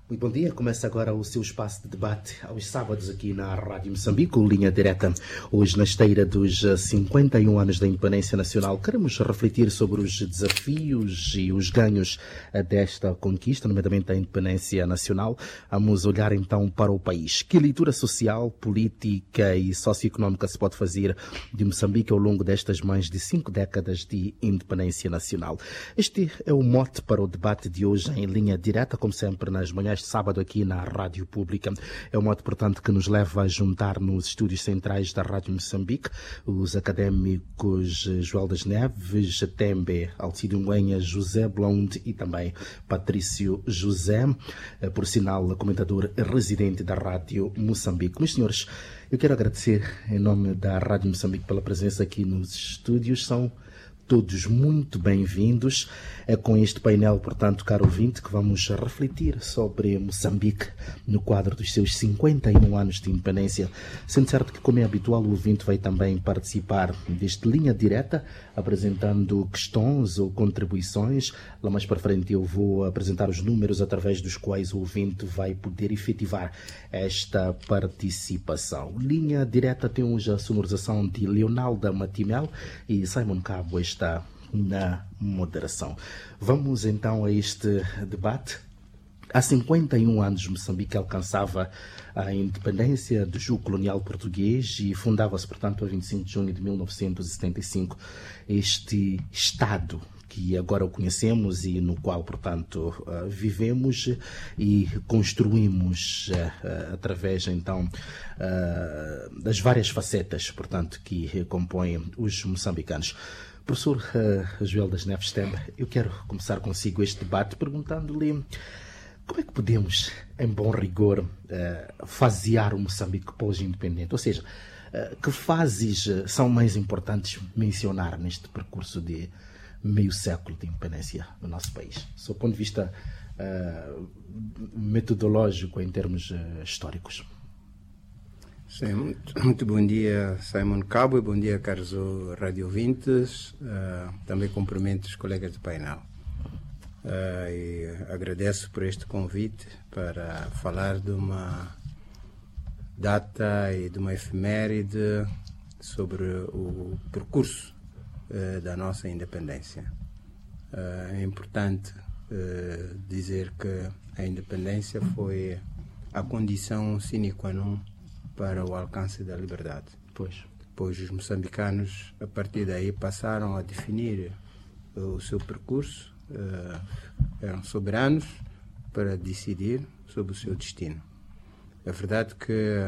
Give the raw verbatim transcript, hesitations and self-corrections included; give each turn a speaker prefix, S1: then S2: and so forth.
S1: Muito bom dia, começa agora o seu espaço de debate aos sábados aqui na Rádio Moçambique, Linha Direta. Hoje, na esteira dos cinquenta e um anos da independência nacional, queremos refletir sobre os desafios e os ganhos desta conquista, nomeadamente da independência nacional. Vamos olhar então para o país. Que leitura social, política e socioeconómica se pode fazer de Moçambique ao longo destas mais de cinco décadas de independência nacional? Este é o mote para o debate de hoje em Linha Direta, como sempre nas manhãs de sábado aqui na Rádio Pública. É um modo, portanto, que nos leva a juntar nos estúdios centrais da Rádio Moçambique os académicos Joel das Neves, Tembe, Alcídio Nguenha, José Blonde e também Patrício José, por sinal, comentador residente da Rádio Moçambique. Meus senhores, eu quero agradecer em nome da Rádio Moçambique pela presença aqui nos estúdios. São todos muito bem-vindos. É com este painel, portanto, caro ouvinte, que vamos refletir sobre Moçambique no quadro dos seus cinquenta e um anos de independência. Sendo certo que, como é habitual, o ouvinte vai também participar deste Linha Direta, apresentando questões ou contribuições. Lá mais para frente eu vou apresentar os números através dos quais o ouvinte vai poder efetivar esta participação. Linha Direta tem hoje a sonorização de Leonalda Matimel e Simon Cabo está na moderação. Vamos então a este debate. Há cinquenta e um anos, Moçambique alcançava a independência do jugo colonial português e fundava-se, portanto, a vinte e cinco de junho de mil novecentos e setenta e cinco. Este Estado que agora o conhecemos e no qual, portanto, uh, vivemos e construímos uh, uh, através, então, uh, das várias facetas, portanto, que compõem os moçambicanos. Professor uh, Joel das Neves Tembe, eu quero começar consigo este debate perguntando-lhe como é que podemos, em bom rigor, uh, fasear o Moçambique pós-independente? Ou seja, uh, que fases são mais importantes mencionar neste percurso de meio século de independência no nosso país, do seu ponto de vista uh, metodológico em termos uh, históricos?
S2: Sim, muito, muito bom dia, Simon Cabo, e bom dia, caros rádio ouvintes. Uh, também cumprimento os colegas do painel. Uh, e agradeço por este convite para falar de uma data e de uma efeméride sobre o percurso uh, da nossa independência. Uh, é importante uh, dizer que a independência foi a condição sine qua non para o alcance da liberdade.
S1: Pois.
S2: Pois os moçambicanos, a partir daí, passaram a definir o seu percurso, uh, eram soberanos para decidir sobre o seu destino. É verdade que